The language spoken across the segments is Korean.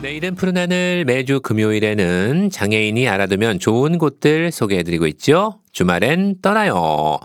내일은 푸른 하늘, 매주 금요일에는 장애인이 알아두면 좋은 곳들 소개해드리고 있죠. 주말엔 떠나요.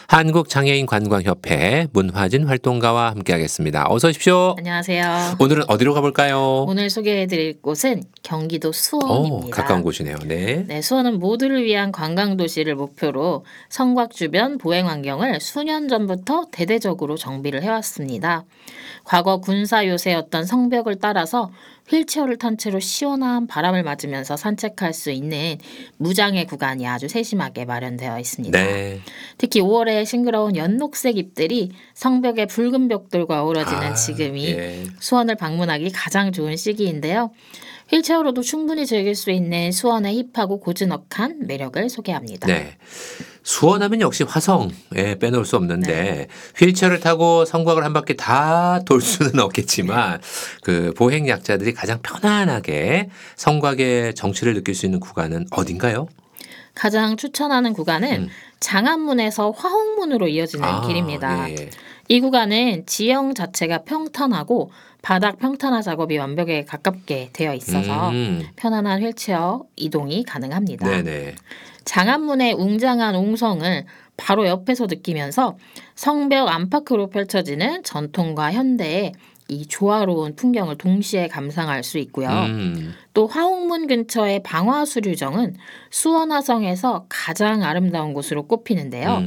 한국장애인관광협회 문화진 활동가와 함께하겠습니다. 어서 오십시오. 안녕하세요. 오늘은 어디로 가볼까요? 오늘 소개해드릴 곳은 경기도 수원입니다. 가까운 곳이네요. 네. 네, 수원은 모두를 위한 관광도시를 목표로 성곽 주변 보행 환경을 수년 전부터 대대적으로 정비를 해왔습니다. 과거 군사 요새였던 성벽을 따라서 휠체어를 탄 채로 시원한 바람을 맞으면서 산책할 수 있는 무장애 구간이 아주 세심하게 마련되어 있습니다. 네. 특히 5월에 싱그러운 연녹색 잎들이 성벽의 붉은 벽돌과 어우러지는 지금이 예. 수원을 방문하기 가장 좋은 시기인데요. 휠체어로도 충분히 즐길 수 있는 수원의 힙하고 고즈넉한 매력을 소개합니다. 네. 수원하면 역시 화성 빼놓을 수 없는데 휠체어를 타고 성곽을 한 바퀴 다 돌 수는 없겠지만 그 보행 약자들이 가장 편안하게 성곽의 정취를 느낄 수 있는 구간은 어딘가요? 가장 추천하는 구간은 장안문에서 화홍문으로 이어지는 길입니다. 예. 이 구간은 지형 자체가 평탄하고 바닥 평탄화 작업이 완벽에 가깝게 되어 있어서 편안한 휠체어 이동이 가능합니다. 네네. 장안문의 웅장한 웅성을 바로 옆에서 느끼면서 성벽 안팎으로 펼쳐지는 전통과 현대의 이 조화로운 풍경을 동시에 감상할 수 있고요. 또 화홍문 근처의 방화수류정은 수원화성에서 가장 아름다운 곳으로 꼽히는데요.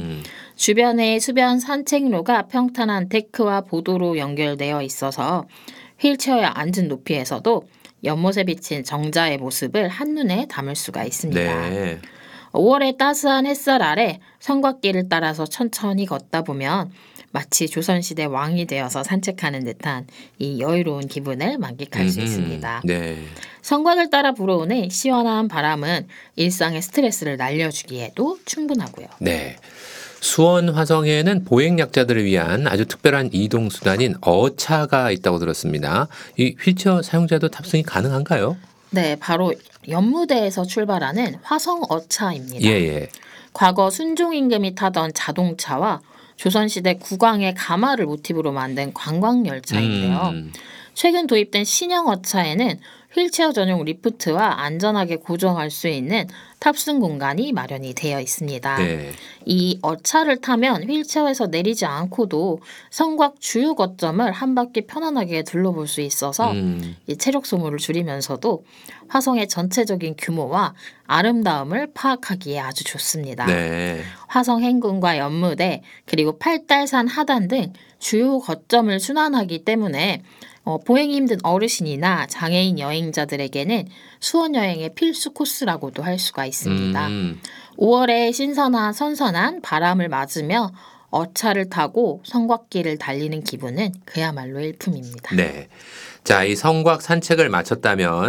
주변에 수변 산책로가 평탄한 데크와 보도로 연결되어 있어서 휠체어에 앉은 높이에서도 연못에 비친 정자의 모습을 한눈에 담을 수가 있습니다. 네. 5월의 따스한 햇살 아래 성곽길을 따라서 천천히 걷다 보면 마치 조선시대 왕이 되어서 산책하는 듯한 이 여유로운 기분을 만끽할 수 있습니다. 네. 성곽을 따라 불어오는 시원한 바람은 일상의 스트레스를 날려주기에도 충분하고요. 네. 수원 화성에는 보행 약자들을 위한 아주 특별한 이동 수단인 어차가 있다고 들었습니다. 이 휠체어 사용자도 탑승이 가능한가요? 네, 바로 연무대에서 출발하는 화성어차입니다. 예. 과거 순종 임금이 타던 자동차와 조선시대 국왕의 가마를 모티브로 만든 관광열차인데요. 최근 도입된 신형 어차에는 휠체어 전용 리프트와 안전하게 고정할 수 있는 탑승 공간이 마련이 되어 있습니다. 네. 이 어차를 타면 휠체어에서 내리지 않고도 성곽 주요 거점을 한 바퀴 편안하게 둘러볼 수 있어서 이 체력 소모를 줄이면서도 화성의 전체적인 규모와 아름다움을 파악하기에 아주 좋습니다. 네. 화성 행궁과 연무대 그리고 팔달산 하단 등 주요 거점을 순환하기 때문에 보행이 힘든 어르신이나 장애인 여행자들에게는 수원 여행의 필수 코스라고도 할 수가 있습니다. 5월에 신선한 선선한 바람을 맞으며 어차를 타고 성곽길을 달리는 기분은 그야말로 일품입니다. 네. 자, 이 성곽 산책을 마쳤다면